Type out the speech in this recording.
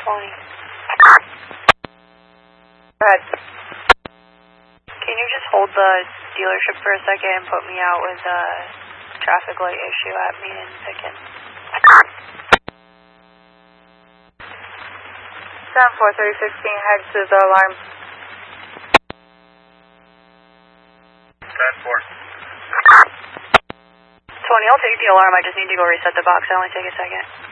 20. Go ahead. Can you just hold the dealership for a second and put me out with a traffic light issue at me in Pickens? 74316, head to the alarm. 10-4. 20, I'll take the alarm. I just need to go reset the box. It'll only take a second.